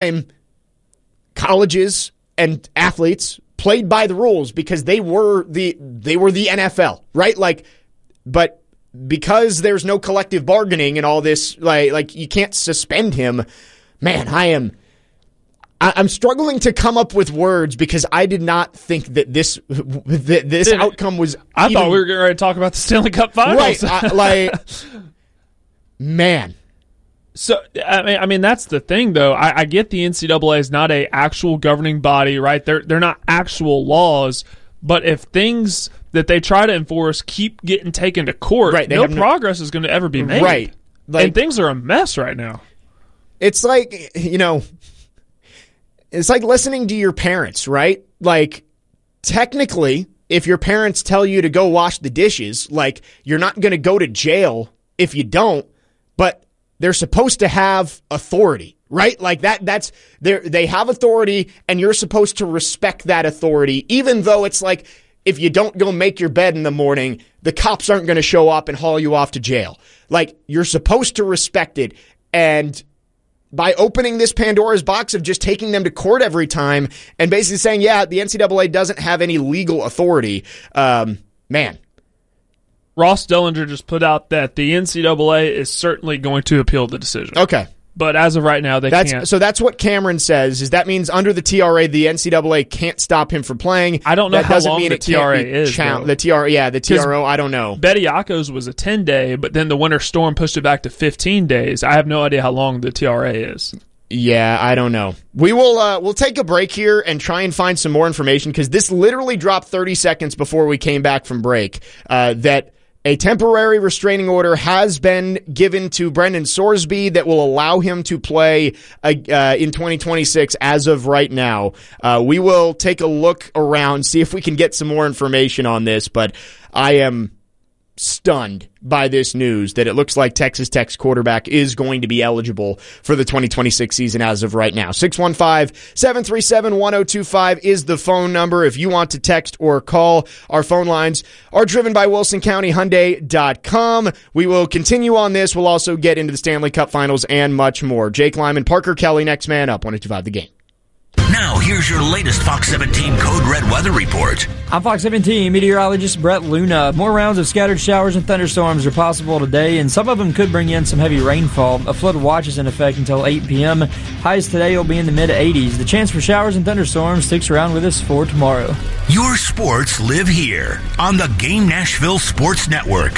colleges and athletes played by the rules because they were the NFL, right? Like, but because there's no collective bargaining and all this, like you can't suspend him. Man, I'm struggling to come up with words because I did not think that this outcome was. I thought we were getting ready to talk about the Stanley Cup Finals, right? Man. So I mean that's the thing, though. I get the NCAA is not a actual governing body, right? They're not actual laws, but if things that they try to enforce keep getting taken to court, right, no progress is going to ever be made. Right, and things are a mess right now. It's like, it's like listening to your parents, right? Like, technically, if your parents tell you to go wash the dishes, like, you're not going to go to jail if you don't, but they're supposed to have authority, right? Like that's they have authority and you're supposed to respect that authority, even though it's like, if you don't go make your bed in the morning, the cops aren't going to show up and haul you off to jail. Like, you're supposed to respect it. And by opening this Pandora's box of just taking them to court every time and basically saying, yeah, the NCAA doesn't have any legal authority, man. Ross Dellinger just put out that the NCAA is certainly going to appeal the decision. Okay. But as of right now, they can't. So that's what Cameron says, is that means under the TRA, the NCAA can't stop him from playing. I don't know how long the TRA is. The TRO, I don't know. Bediako's was a 10-day, but then the winter storm pushed it back to 15 days. I have no idea how long the TRA is. Yeah, I don't know. We will we'll take a break here and try and find some more information, because this literally dropped 30 seconds before we came back from break, that a temporary restraining order has been given to Brendan Sorsby that will allow him to play in 2026 as of right now. We will take a look around, see if we can get some more information on this, but I am stunned by this news that it looks like Texas Tech's quarterback is going to be eligible for the 2026 season as of right now. 615-737-1025 is the phone number if you want to text or call. Our phone lines are driven by WilsonCountyHyundai.com. We will continue on this. We'll also get into the Stanley Cup Finals and much more. Jake Lyman, Parker Kelly, next man up, 102.5 The Game. Now, here's your latest Fox 17 Code Red weather report. I'm Fox 17 meteorologist Brett Luna. More rounds of scattered showers and thunderstorms are possible today, and some of them could bring in some heavy rainfall. A flood watch is in effect until 8 p.m. Highs today will be in the mid-80s. The chance for showers and thunderstorms sticks around with us for tomorrow. Your sports live here on the Game Nashville Sports Network.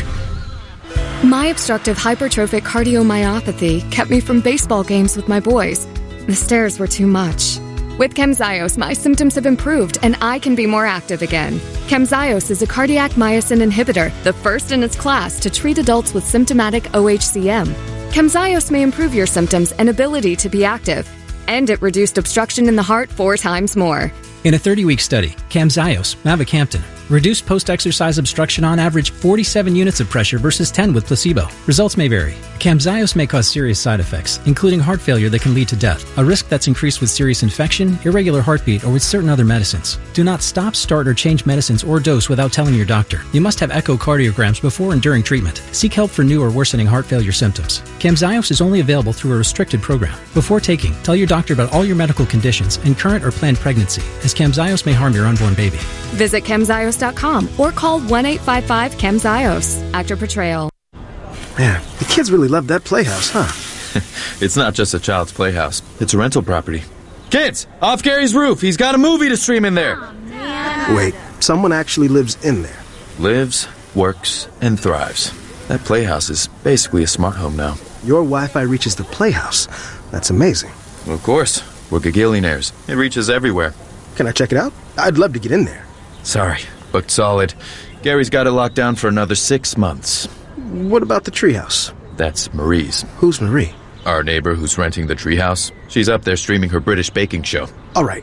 My obstructive hypertrophic cardiomyopathy kept me from baseball games with my boys. The stairs were too much. With Camzyos, my symptoms have improved and I can be more active again. Camzyos is a cardiac myosin inhibitor, the first in its class to treat adults with symptomatic OHCM. Camzyos may improve your symptoms and ability to be active, and it reduced obstruction in the heart 4 times more. In a 30-week study, Camzyos, mavacamten, reduced post-exercise obstruction on average 47 units of pressure versus 10 with placebo. Results may vary. Camzyos may cause serious side effects, including heart failure that can lead to death, a risk that's increased with serious infection, irregular heartbeat, or with certain other medicines. Do not stop, start, or change medicines or dose without telling your doctor. You must have echocardiograms before and during treatment. Seek help for new or worsening heart failure symptoms. Camzyos is only available through a restricted program. Before taking, tell your doctor about all your medical conditions and current or planned pregnancy, as Camzyos may harm your unborn baby. Visit Camzyos.com or call 1-855-CAMZYOS. Actor Portrayal. Man, the kids really love that playhouse, huh? It's not just a child's playhouse. It's a rental property. Kids, off Gary's roof. He's got a movie to stream in there. Oh, wait, someone actually lives in there. Lives, works, and thrives. That playhouse is basically a smart home now. Your Wi-Fi reaches the playhouse. That's amazing. Well, of course. We're gagillionaires. It reaches everywhere. Can I check it out? I'd love to get in there. Sorry, booked solid. Gary's got it locked down for another 6 months. What about the treehouse? That's Marie's. Who's Marie? Our neighbor who's renting the treehouse. She's up there streaming her British baking show. All right.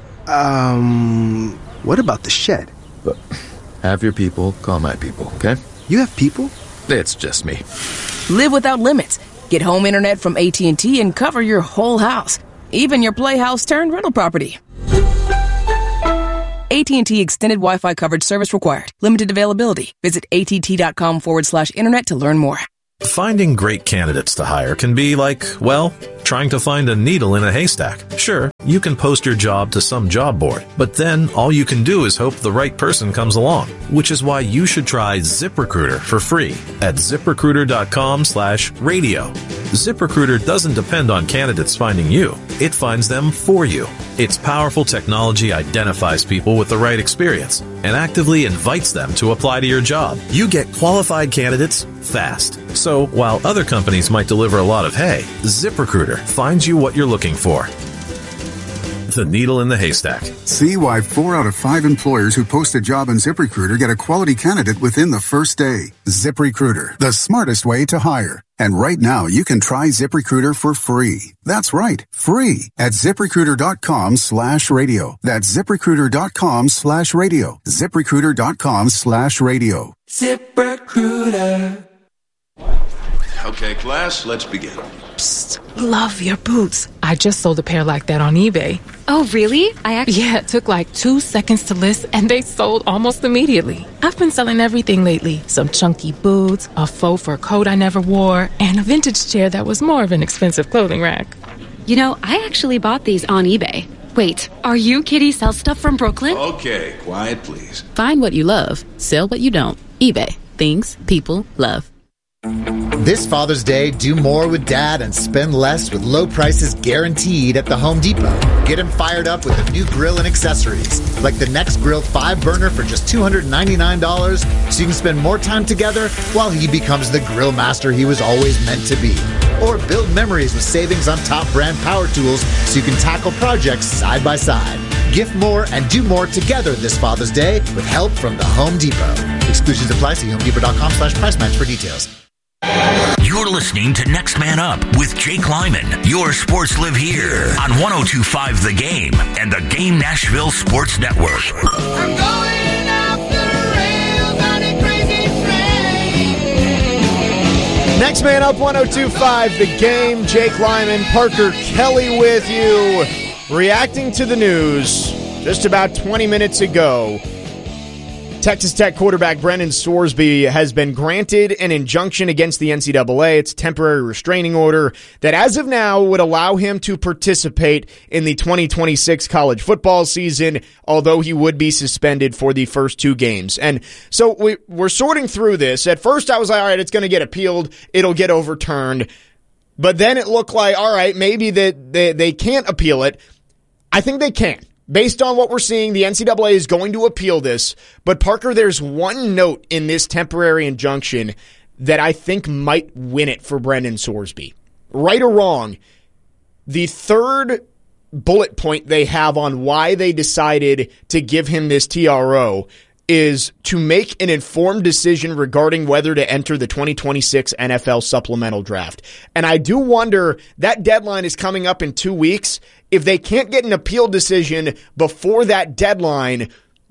What about the shed? But have your people call my people, okay? You have people? It's just me. Live without limits. Get home internet from AT&T and cover your whole house. Even your playhouse turned rental property. AT&T Extended Wi-Fi coverage service required. Limited availability. Visit att.com/internet to learn more. Finding great candidates to hire can be like, well, trying to find a needle in a haystack. Sure, you can post your job to some job board, but then all you can do is hope the right person comes along, which is why you should try ZipRecruiter for free at ZipRecruiter.com/radio. ZipRecruiter doesn't depend on candidates finding you. It finds them for you. Its powerful technology identifies people with the right experience and actively invites them to apply to your job. You get qualified candidates fast. So while other companies might deliver a lot of hay, ZipRecruiter finds you what you're looking for. The needle in the haystack. See why 4 out of 5 employers who post a job in ZipRecruiter get a quality candidate within the first day. ZipRecruiter, the smartest way to hire. And right now, you can try ZipRecruiter for free. That's right, free at ZipRecruiter.com/radio. That's ZipRecruiter.com/radio. ZipRecruiter.com/radio. ZipRecruiter. Okay, class, let's begin. Psst, love your boots. I just sold a pair like that on eBay. Oh, really? Yeah, it took like 2 seconds to list, and they sold almost immediately. I've been selling everything lately. Some chunky boots, a faux fur coat I never wore, and a vintage chair that was more of an expensive clothing rack. You know, I actually bought these on eBay. Wait, are you Kitty Sell Stuff from Brooklyn? Okay, quiet, please. Find what you love. Sell what you don't. eBay. Things people love. This Father's Day, do more with Dad and spend less with low prices guaranteed at the Home Depot. Get him fired up with a new grill and accessories, like the Next Grill 5-burner for just $299, so you can spend more time together while he becomes the grill master he was always meant to be. Or build memories with savings on top brand power tools so you can tackle projects side by side. Gift more and do more together this Father's Day with help from the Home Depot. Exclusions apply. See HomeDepot.com/price match for details. You're listening to Next Man Up with Jake Lyman. Your sports live here on 102.5 The Game and the Game Nashville Sports Network. I'm going off the rails on a crazy train. Next Man Up, 102.5 The Game. Jake Lyman, Parker Kelly with you. Reacting to the news just about 20 minutes ago. Texas Tech quarterback Brendan Sorsby has been granted an injunction against the NCAA. It's a temporary restraining order that as of now would allow him to participate in the 2026 college football season, although he would be suspended for the first 2 games. And so we're sorting through this. At first I was like, all right, it's going to get appealed. It'll get overturned. But then it looked like, all right, maybe that they can't appeal it. I think they can. Based on what we're seeing, the NCAA is going to appeal this. But, Parker, there's one note in this temporary injunction that I think might win it for Brendan Sorsby. Right or wrong, the third bullet point they have on why they decided to give him this TRO is to make an informed decision regarding whether to enter the 2026 NFL supplemental draft. And I do wonder, that deadline is coming up in 2 weeks. If they can't get an appeal decision before that deadline,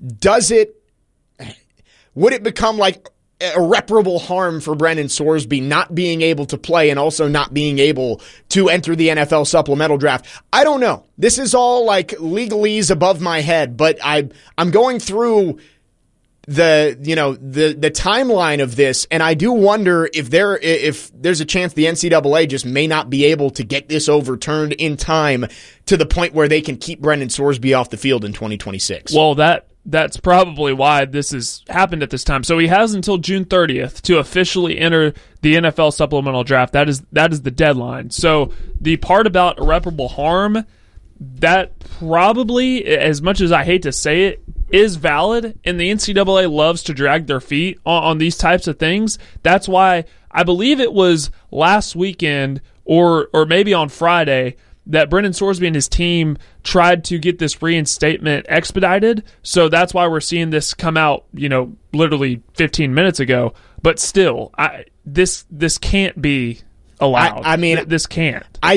would it become like irreparable harm for Brendan Sorsby not being able to play and also not being able to enter the NFL supplemental draft? I don't know. This is all like legalese above my head, but I'm going through the timeline of this, and I do wonder if there's a chance the NCAA just may not be able to get this overturned in time to the point where they can keep Brendan Sorsby off the field in 2026. Well, that's probably why this has happened at this time. So he has until June 30th to officially enter the NFL supplemental draft. That is the deadline. So the part about irreparable harm, that probably, as much as I hate to say it, is valid, and the NCAA loves to drag their feet on these types of things. That's why I believe it was last weekend or maybe on Friday that Brendan Sorsby and his team tried to get this reinstatement expedited. So that's why we're seeing this come out, literally 15 minutes ago. But still, this can't be allowed. I mean, this can't. I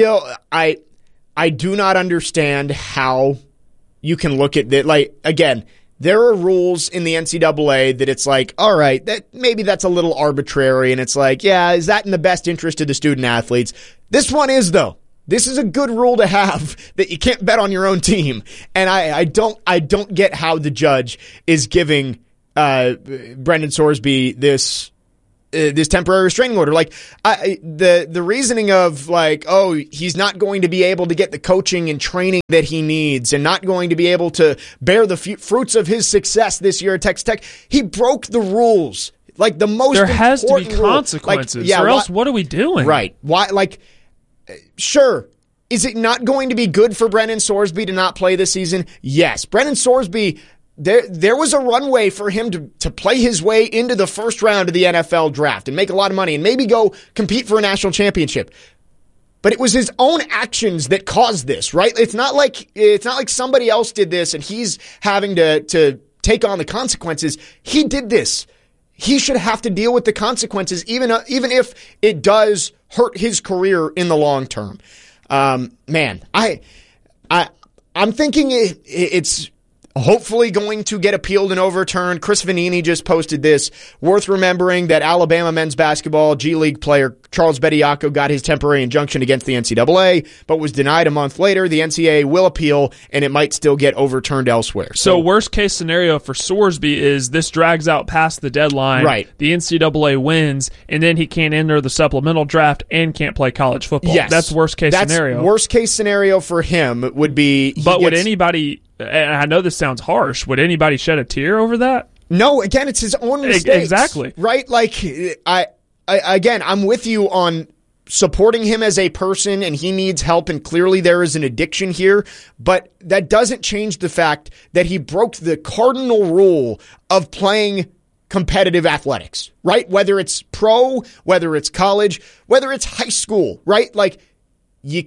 do not understand how you can look at that. Like, again, there are rules in the NCAA that it's like, all right, maybe that's a little arbitrary, and it's like, yeah, is that in the best interest of the student athletes? This one is, though. This is a good rule to have, that you can't bet on your own team. And I don't get how the judge is giving Brendan Sorsby this this temporary restraining order. Like the reasoning of like, oh, he's not going to be able to get the coaching and training that he needs and not going to be able to bear the fruits of his success this year at Texas Tech. He broke the rules. Like the most there has to be rule. consequences, like, or else what are we doing? Right. Why? Like, sure. Is it not going to be good for Brennan Sorsby to not play this season? Yes. Brennan Sorsby, there was a runway for him to play his way into the first round of the NFL draft and make a lot of money and maybe go compete for a national championship. But it was his own actions that caused this, right? It's not like somebody else did this and he's having to take on the consequences. He did this. He should have to deal with the consequences, even if it does hurt his career in the long term. Man, I'm thinking it's hopefully going to get appealed and overturned. Chris Vanini just posted this. Worth remembering that Alabama men's basketball G League player Charles Bediako got his temporary injunction against the NCAA, but was denied a month later. The NCAA will appeal, and it might still get overturned elsewhere. So worst case scenario for Sorsby is this drags out past the deadline. Right. The NCAA wins, and then he can't enter the supplemental draft and can't play college football. Yes. That's worst case scenario. Worst case scenario for him would be... Would anybody... And I know this sounds harsh. Would anybody shed a tear over that? No, again, it's his own mistakes. Exactly. Right? Like, I'm with you on supporting him as a person, and he needs help, and clearly there is an addiction here, but that doesn't change the fact that he broke the cardinal rule of playing competitive athletics, right? Whether it's pro, whether it's college, whether it's high school, right? Like, you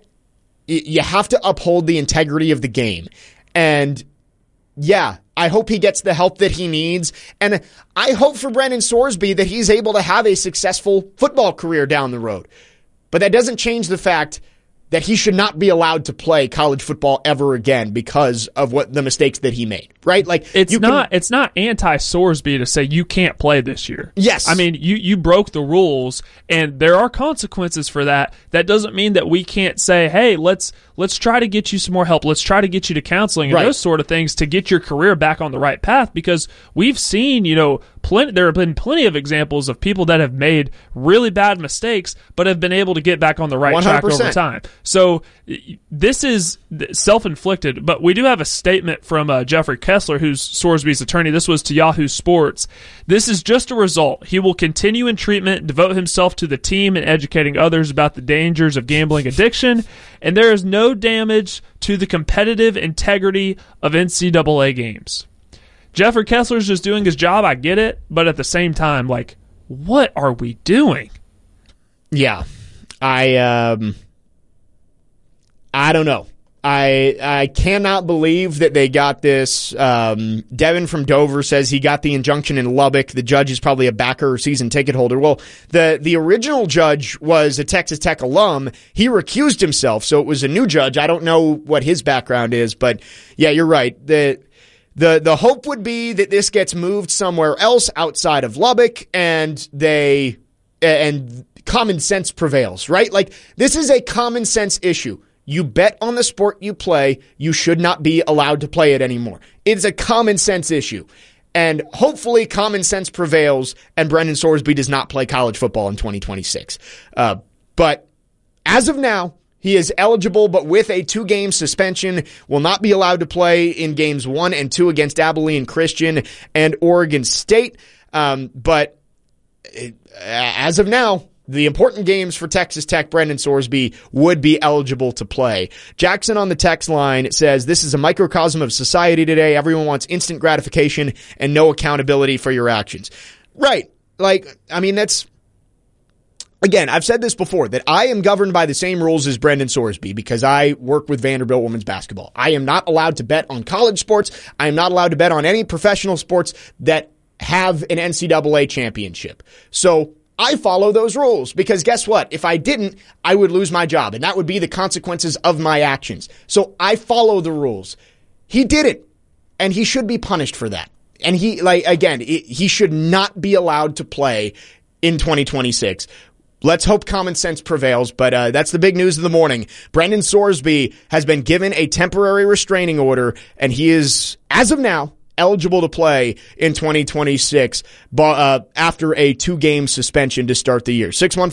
have to uphold the integrity of the game. And yeah, I hope he gets the help that he needs. And I hope for Brennan Sorsby that he's able to have a successful football career down the road. But that doesn't change the fact that he should not be allowed to play college football ever again because of what the mistakes that he made, right? Like it's not anti-Sorsby to say you can't play this year. Yes. I mean, you broke the rules and there are consequences for that. That doesn't mean that we can't say, hey, let's try to get you some more help. Let's try to get you to counseling and those sort of things to get your career back on the right path, because we've seen, there have been plenty of examples of people that have made really bad mistakes but have been able to get back on the right 100%. Track over time. So this is self-inflicted, but we do have a statement from Jeffrey Kessler, who's Sorsby's attorney. This was to Yahoo Sports. This is just a result. He will continue in treatment, devote himself to the team and educating others about the dangers of gambling addiction, and there is no damage to the competitive integrity of NCAA games. Jeffrey Kessler's just doing his job. I get it. But at the same time, like, what are we doing? Yeah. I don't know. I cannot believe that they got this. Devin from Dover says he got the injunction in Lubbock. The judge is probably a backer or season ticket holder. Well, the original judge was a Texas Tech alum. He recused himself, so it was a new judge. I don't know what his background is, but yeah, you're right. The hope would be that this gets moved somewhere else outside of Lubbock, and common sense prevails, right? Like, this is a common sense issue. You bet on the sport you play, you should not be allowed to play it anymore. It's a common sense issue. And hopefully common sense prevails and Brennan Sorsby does not play college football in 2026. But as of now, he is eligible, but with a 2-game suspension, will not be allowed to play in games 1 and 2 against Abilene Christian and Oregon State. But as of now, the important games for Texas Tech, Brennan Sorsby would be eligible to play. Jackson on the text line says, this is a microcosm of society today. Everyone wants instant gratification and no accountability for your actions. Right. Like, I mean, that's... Again, I've said this before, that I am governed by the same rules as Brennan Sorsby because I work with Vanderbilt women's basketball. I am not allowed to bet on college sports. I am not allowed to bet on any professional sports that have an NCAA championship. So I follow those rules because guess what? If I didn't, I would lose my job, and that would be the consequences of my actions. So I follow the rules. He didn't, and he should be punished for that. And he should not be allowed to play in 2026. Let's hope common sense prevails, but that's the big news of the morning. Brennan Sorsby has been given a temporary restraining order, and he is, as of now, eligible to play in 2026 after a 2-game suspension to start the year.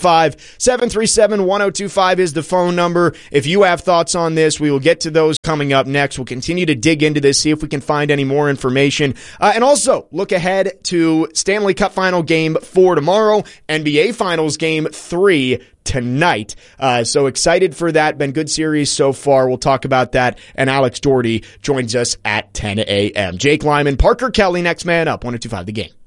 615-737-1025 is the phone number. If you have thoughts on this, we will get to those coming up next. We'll continue to dig into this, see if we can find any more information. And also look ahead to Stanley Cup Final Game 4 tomorrow, NBA Finals Game 3 tonight. So excited for that. Been good series so far. We'll talk about that. And Alex Doherty joins us at 10 a.m. Jake Lyman, Parker Kelly, next man up. 102.5 The Game.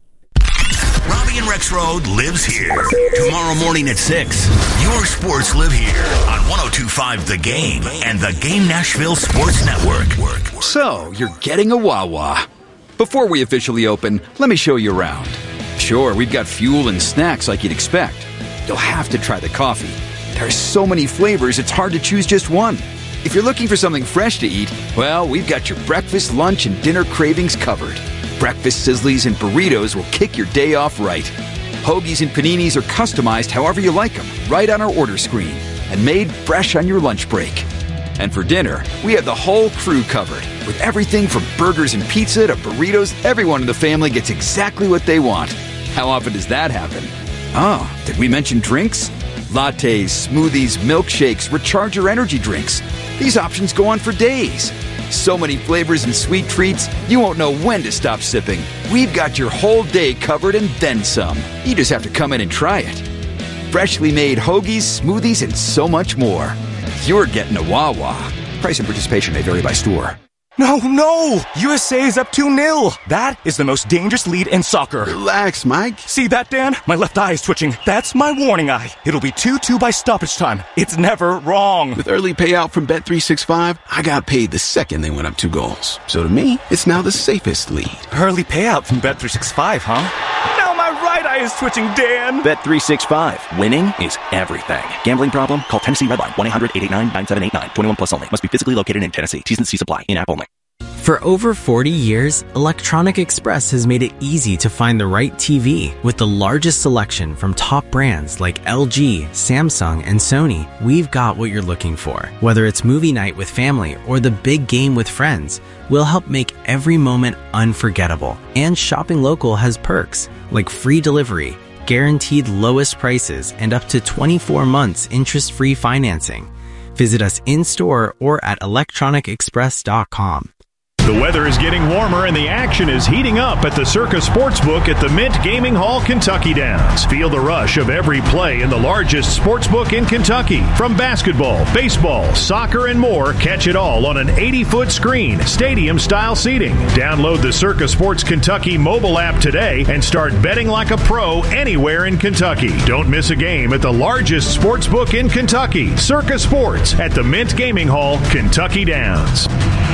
Robbie and Rex Road lives here. Tomorrow morning at 6, your sports live here on 102.5 The Game and the Game Nashville Sports Network. So, you're getting a Wawa. Before we officially open, let me show you around. Sure, we've got fuel and snacks like you'd expect. You'll have to try the coffee. There are so many flavors, it's hard to choose just one. If you're looking for something fresh to eat, well, we've got your breakfast, lunch, and dinner cravings covered. Breakfast sizzlies and burritos will kick your day off right. Hoagies and paninis are customized however you like them, right on our order screen, and made fresh on your lunch break. And for dinner, we have the whole crew covered. With everything from burgers and pizza to burritos, everyone in the family gets exactly what they want. How often does that happen? Oh, did we mention drinks? Lattes, smoothies, milkshakes, recharger energy drinks. These options go on for days. So many flavors and sweet treats, you won't know when to stop sipping. We've got your whole day covered and then some. You just have to come in and try it. Freshly made hoagies, smoothies, and so much more. You're getting a Wawa. Price and participation may vary by store. No! USA is up 2-0. That is the most dangerous lead in soccer. Relax, Mike. See that, Dan? My left eye is twitching. That's my warning eye. It'll be 2-2 by stoppage time. It's never wrong. With early payout from Bet365, I got paid the second they went up 2 goals. So to me, it's now the safest lead. Early payout from Bet365, huh? Now my right eye is twitching, Dan. Bet365. Winning is everything. Gambling problem? Call Tennessee Redline 1-800-889-9789. 21 plus only. Must be physically located in Tennessee. T's and C's apply. In-app only. For over 40 years, Electronic Express has made it easy to find the right TV. With the largest selection from top brands like LG, Samsung, and Sony, we've got what you're looking for. Whether it's movie night with family or the big game with friends, we'll help make every moment unforgettable. And shopping local has perks like free delivery, guaranteed lowest prices, and up to 24 months interest-free financing. Visit us in-store or at electronicexpress.com. The weather is getting warmer and the action is heating up at the Circa Sportsbook at the Mint Gaming Hall, Kentucky Downs. Feel the rush of every play in the largest sportsbook in Kentucky. From basketball, baseball, soccer, and more, catch it all on an 80-foot screen, stadium-style seating. Download the Circa Sports Kentucky mobile app today and start betting like a pro anywhere in Kentucky. Don't miss a game at the largest sportsbook in Kentucky, Circa Sports at the Mint Gaming Hall, Kentucky Downs.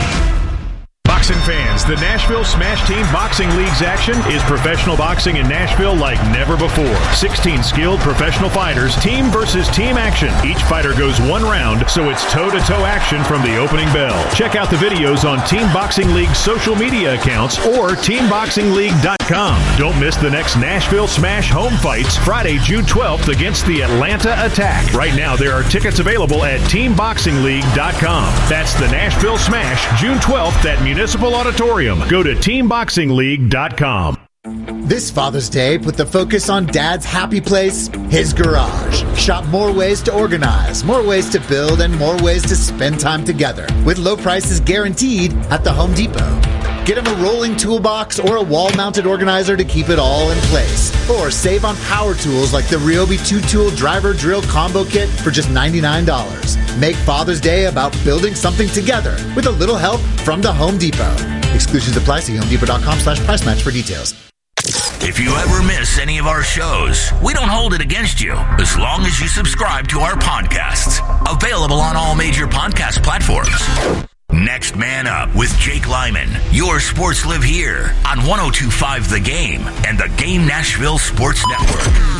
Boxing fans, the Nashville Smash Team Boxing League's action is professional boxing in Nashville like never before. 16 skilled professional fighters, team versus team action. Each fighter goes 1 round, so it's toe-to-toe action from the opening bell. Check out the videos on Team Boxing League's social media accounts or teamboxingleague.com. Don't miss the next Nashville Smash home fights Friday, June 12th against the Atlanta Attack. Right now, there are tickets available at teamboxingleague.com. That's the Nashville Smash, June 12th at Municipal Auditorium. Go to teamboxingleague.com. This Father's Day, put the focus on Dad's happy place, his garage. Shop more ways to organize, more ways to build, and more ways to spend time together. With low prices guaranteed at the Home Depot. Get him a rolling toolbox or a wall-mounted organizer to keep it all in place. Or save on power tools like the Ryobi 2-tool driver drill combo kit for just $99. Make Father's Day about building something together with a little help from the Home Depot. Exclusions apply. See HomeDepot.com/price match for details. If you ever miss any of our shows, we don't hold it against you as long as you subscribe to our podcasts. Available on all major podcast platforms. Next Man Up with Jake Lyman. Your sports live here on 102.5 The Game and the Game Nashville Sports Network.